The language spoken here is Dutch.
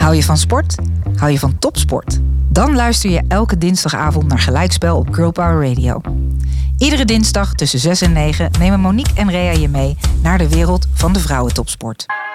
Hou je van sport? Hou je van topsport? Dan luister je elke dinsdagavond naar Gelijkspel op Girl Power Radio. Iedere dinsdag tussen 6 en 9 nemen Monique en Rea je mee naar de wereld van de vrouwentopsport.